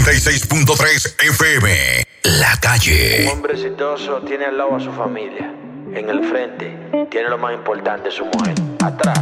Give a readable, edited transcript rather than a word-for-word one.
96.3 FM. La Calle. Un hombre exitoso tiene al lado a su familia. En el frente tiene lo más importante, su mujer. Atrás